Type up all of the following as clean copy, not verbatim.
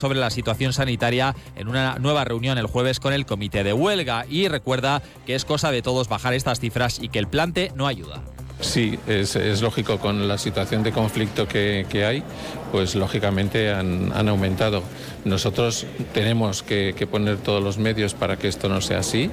sobre la situación sanitaria en una nueva reunión el jueves con el comité de huelga y recuerda que es cosa de todos bajar estas cifras y que el plante no ayuda. Sí, es lógico, con la situación de conflicto que hay, pues lógicamente han aumentado. Nosotros tenemos que poner todos los medios para que esto no sea así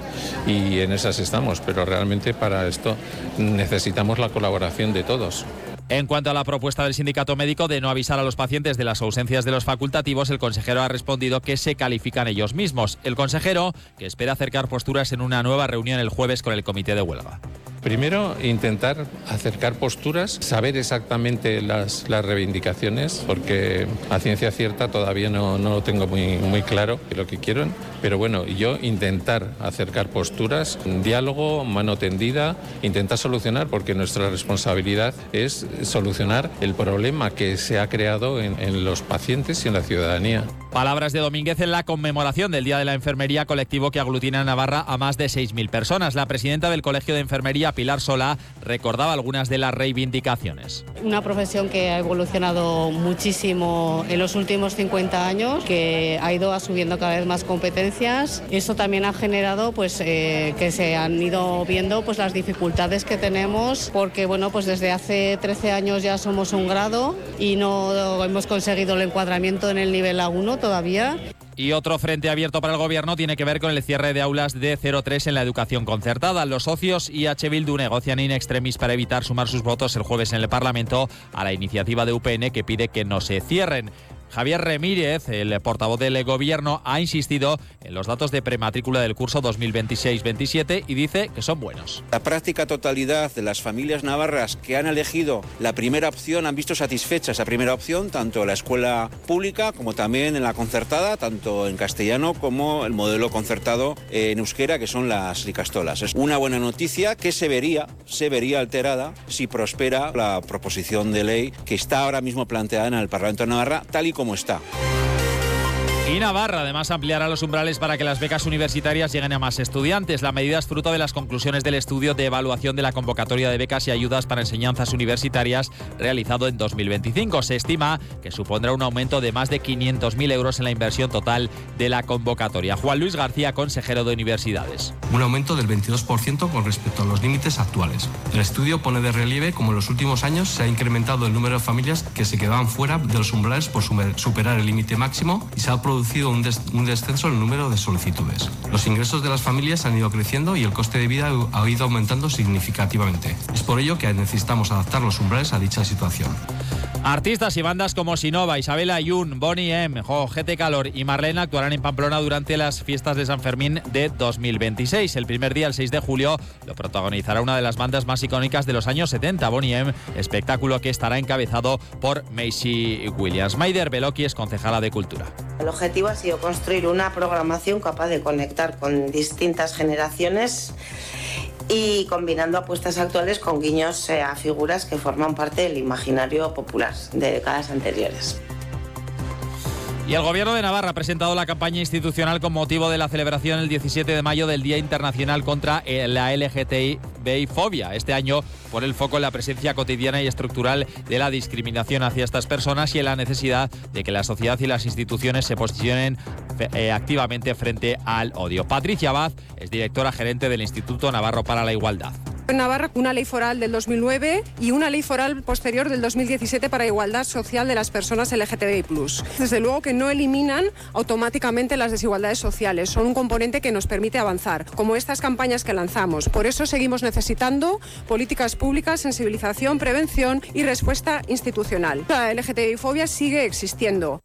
y en esas estamos, pero realmente para esto necesitamos la colaboración de todos. En cuanto a la propuesta del sindicato médico de no avisar a los pacientes de las ausencias de los facultativos, el consejero ha respondido que se califican ellos mismos. El consejero, que espera acercar posturas en una nueva reunión el jueves con el comité de huelga. Primero, intentar acercar posturas, saber exactamente las reivindicaciones, porque a ciencia cierta todavía no lo tengo muy claro lo que quieren, pero bueno, yo intentar acercar posturas, diálogo, mano tendida, intentar solucionar, porque nuestra responsabilidad es solucionar el problema que se ha creado en los pacientes y en la ciudadanía. Palabras de Domínguez en la conmemoración del Día de la Enfermería, colectivo que aglutina en Navarra a más de 6.000 personas. La presidenta del Colegio de Enfermería, Pilar Solá, recordaba algunas de las reivindicaciones. Una profesión que ha evolucionado muchísimo en los últimos 50 años, que ha ido asumiendo cada vez más competencias. Esto también ha generado que se han ido viendo las dificultades que tenemos, porque desde hace 13 años ya somos un grado y no hemos conseguido el encuadramiento en el nivel A1 todavía. Y otro frente abierto para el Gobierno tiene que ver con el cierre de aulas de 0-3 en la educación concertada. Los socios y H. Bildu negocian in extremis para evitar sumar sus votos el jueves en el Parlamento a la iniciativa de UPN que pide que no se cierren. Javier Remírez, el portavoz del Gobierno, ha insistido en los datos de prematrícula del curso 2026-27 y dice que son buenos. La práctica totalidad de las familias navarras que han elegido la primera opción han visto satisfecha esa primera opción, tanto en la escuela pública como también en la concertada, tanto en castellano como el modelo concertado en euskera, que son las icastolas. Es una buena noticia que se vería alterada si prospera la proposición de ley que está ahora mismo planteada en el Parlamento de Navarra, tal y como está. Y Navarra además ampliará los umbrales para que las becas universitarias lleguen a más estudiantes. La medida es fruto de las conclusiones del estudio de evaluación de la convocatoria de becas y ayudas para enseñanzas universitarias realizado en 2025. Se estima que supondrá un aumento de más de 500.000 euros en la inversión total de la convocatoria. Juan Luis García, consejero de Universidades. Un aumento del 22% con respecto a los límites actuales. El estudio pone de relieve cómo en los últimos años se ha incrementado el número de familias que se quedaban fuera de los umbrales por superar el límite máximo y se ha producido un descenso en el número de solicitudes. Los ingresos de las familias han ido creciendo y el coste de vida ha ido aumentando significativamente. Es por ello que necesitamos adaptar los umbrales a dicha situación. Artistas y bandas como Sinova, Isabel Ayun, Bonnie M, GT Calor y Marlene actuarán en Pamplona durante las fiestas de San Fermín de 2026. El primer día, el 6 de julio, lo protagonizará una de las bandas más icónicas de los años 70, Bonnie M, espectáculo que estará encabezado por Maisie Williams. Maider Beloki es concejala de Cultura. El objetivo ha sido construir una programación capaz de conectar con distintas generaciones y combinando apuestas actuales con guiños a figuras que forman parte del imaginario popular de décadas anteriores. Y el Gobierno de Navarra ha presentado la campaña institucional con motivo de la celebración el 17 de mayo del Día Internacional contra la LGTBI-fobia. Este año pone el foco en la presencia cotidiana y estructural de la discriminación hacia estas personas y en la necesidad de que la sociedad y las instituciones se posicionen activamente frente al odio. Patricia Abad es directora gerente del Instituto Navarro para la Igualdad. En Navarra, una ley foral del 2009 y una ley foral posterior del 2017 para igualdad social de las personas LGTBI+. Desde luego que no eliminan automáticamente las desigualdades sociales, son un componente que nos permite avanzar, como estas campañas que lanzamos. Por eso seguimos necesitando políticas públicas, sensibilización, prevención y respuesta institucional. La LGTBI-fobia sigue existiendo.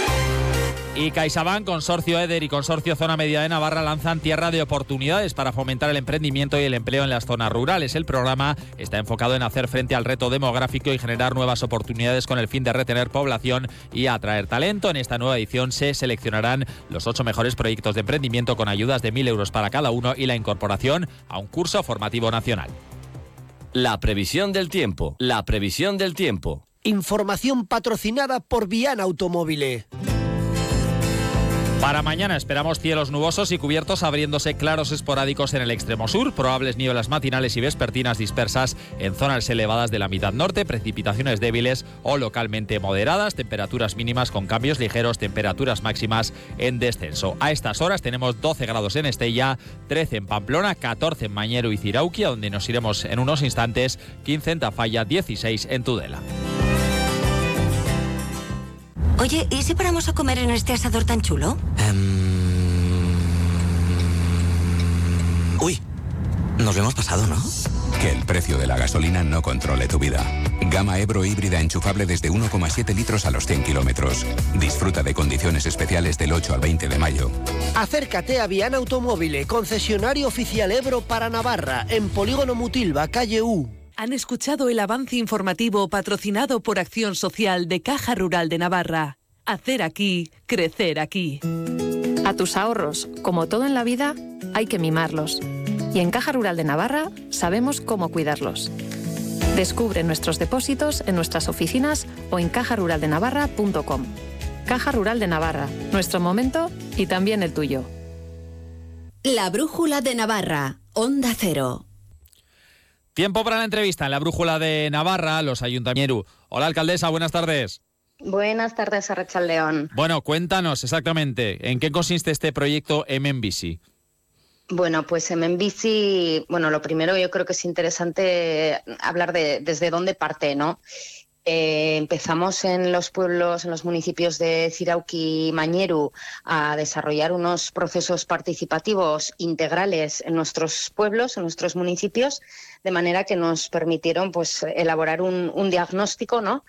Y CaixaBank, Consorcio EDER y Consorcio Zona Media de Navarra lanzan Tierra de Oportunidades para fomentar el emprendimiento y el empleo en las zonas rurales. El programa está enfocado en hacer frente al reto demográfico y generar nuevas oportunidades con el fin de retener población y atraer talento. En esta nueva edición se seleccionarán los 8 mejores proyectos de emprendimiento con ayudas de 1.000 euros para cada uno y la incorporación a un curso formativo nacional. La previsión del tiempo. La previsión del tiempo. Información patrocinada por Viana Automóviles. Para mañana esperamos cielos nubosos y cubiertos, abriéndose claros esporádicos en el extremo sur, probables nieblas matinales y vespertinas dispersas en zonas elevadas de la mitad norte, precipitaciones débiles o localmente moderadas, temperaturas mínimas con cambios ligeros, temperaturas máximas en descenso. A estas horas tenemos 12 grados en Estella, 13 en Pamplona, 14 en Mañero y Cirauquia, donde nos iremos en unos instantes, 15 en Tafalla, 16 en Tudela. Oye, ¿y si paramos a comer en este asador tan chulo? Uy, nos lo hemos pasado, ¿no? Que el precio de la gasolina no controle tu vida. Gama Ebro híbrida enchufable desde 1,7 litros a los 100 kilómetros. Disfruta de condiciones especiales del 8 al 20 de mayo. Acércate a Viana Automóvil, concesionario oficial Ebro para Navarra, en Polígono Mutilva, calle U. Han escuchado el avance informativo patrocinado por Acción Social de Caja Rural de Navarra. Hacer aquí, crecer aquí. A tus ahorros, como todo en la vida, hay que mimarlos. Y en Caja Rural de Navarra sabemos cómo cuidarlos. Descubre nuestros depósitos en nuestras oficinas o en cajaruraldenavarra.com. Caja Rural de Navarra, nuestro momento y también el tuyo. La Brújula de Navarra, Onda Cero. Tiempo para la entrevista en la Brújula de Navarra, los ayuntamientos. Hola, alcaldesa, buenas tardes. Buenas tardes, Arratsaldeon. Bueno, cuéntanos exactamente, ¿en qué consiste este proyecto Hemenbizi? Bueno, pues Hemenbizi, lo primero yo creo que es interesante hablar de desde dónde parte, ¿no? Empezamos en los pueblos, en los municipios de Cirauqui y Mañeru a desarrollar unos procesos participativos integrales en nuestros pueblos, en nuestros municipios, de manera que nos permitieron pues elaborar un diagnóstico, ¿no?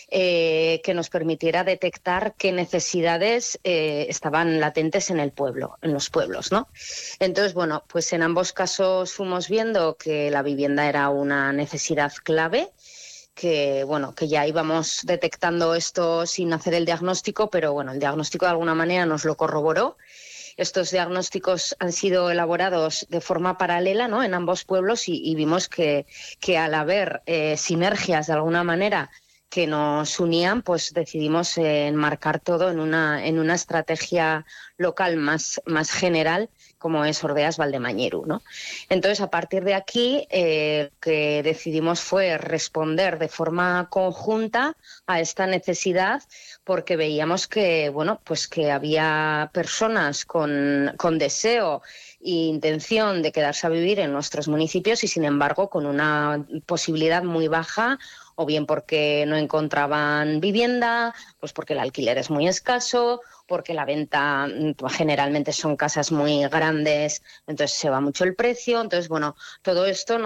Que nos permitiera detectar qué necesidades estaban latentes en el pueblo, en los pueblos, ¿no? Entonces, pues en ambos casos fuimos viendo que la vivienda era una necesidad clave, que ya íbamos detectando esto sin hacer el diagnóstico, pero el diagnóstico de alguna manera nos lo corroboró. Estos diagnósticos han sido elaborados de forma paralela, ¿no?, en ambos pueblos y vimos que al haber sinergias de alguna manera que nos unían, pues decidimos enmarcar todo en una estrategia local más general, como es Ordeas Valdemañeru, ¿no? Entonces, a partir de aquí, que decidimos fue responder de forma conjunta a esta necesidad, porque veíamos que, que había personas con deseo e intención de quedarse a vivir en nuestros municipios y, sin embargo, con una posibilidad muy baja, o bien porque no encontraban vivienda, pues porque el alquiler es muy escaso, porque la venta generalmente son casas muy grandes, entonces se va mucho el precio. Entonces, todo esto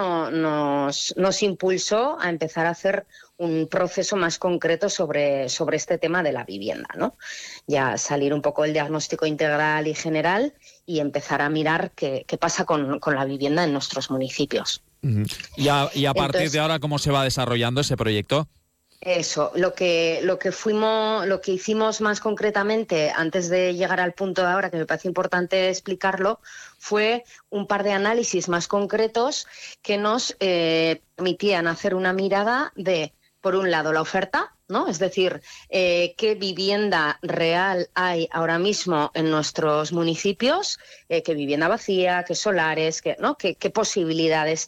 nos impulsó a empezar a hacer un proceso más concreto sobre este tema de la vivienda, ¿no? Ya salir un poco del diagnóstico integral y general y empezar a mirar qué pasa con la vivienda en nuestros municipios. Y a partir de ahora, ¿cómo se va desarrollando ese proyecto? Eso, lo que hicimos más concretamente antes de llegar al punto de ahora, que me parece importante explicarlo, fue un par de análisis más concretos que nos permitían hacer una mirada de, por un lado, la oferta, ¿no? Es decir, qué vivienda real hay ahora mismo en nuestros municipios, qué vivienda vacía, qué solares, qué posibilidades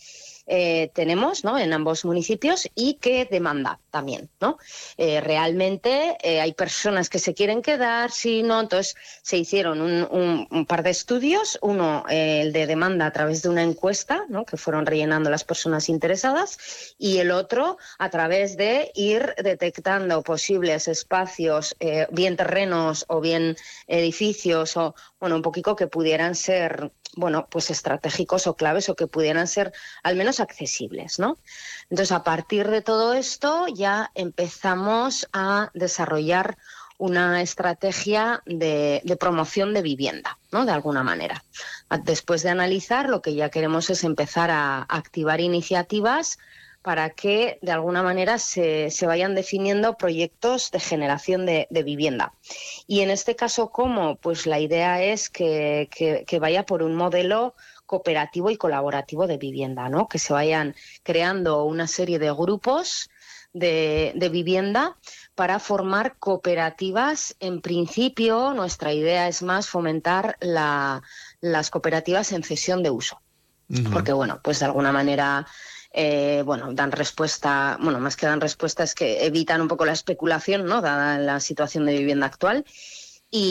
tenemos, ¿no?, en ambos municipios, y qué demanda también, ¿no? Realmente hay personas que se quieren quedar, sí, no. Entonces se hicieron un par de estudios, uno el de demanda a través de una encuesta, ¿no?, que fueron rellenando las personas interesadas, y el otro a través de ir detectando posibles espacios, bien terrenos o bien edificios, o un poquito que pudieran ser pues estratégicos o claves, o que pudieran ser al menos accesibles, ¿no? Entonces, a partir de todo esto ya empezamos a desarrollar una estrategia de promoción de vivienda, ¿no?, de alguna manera. Después de analizar, lo que ya queremos es empezar a activar iniciativas para que de alguna manera se vayan definiendo proyectos de generación de vivienda. Y en este caso, ¿cómo? Pues la idea es que vaya por un modelo cooperativo y colaborativo de vivienda, ¿no? Que se vayan creando una serie de grupos de vivienda para formar cooperativas. En principio, nuestra idea es más fomentar las cooperativas en cesión de uso. Porque, bueno, pues de alguna manera, dan respuesta, más que dan respuesta, es que evitan un poco la especulación, ¿no?, dada la situación de vivienda actual.